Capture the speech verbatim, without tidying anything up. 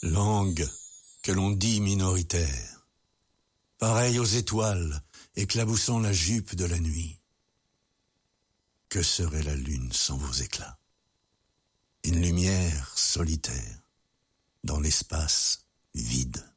Langue que l'on dit minoritaire, pareille aux étoiles éclaboussant la jupe de la nuit. Que serait la lune sans vos éclats? Une lumière solitaire dans l'espace vide.